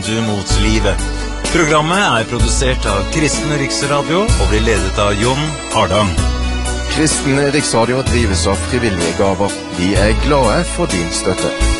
du mot livet. Programmet produsert av Kristen Riksradio og blir ledet av Jon Hardang. Kristen Riksradio drives av frivillige gaver. Vi glade for din støtte.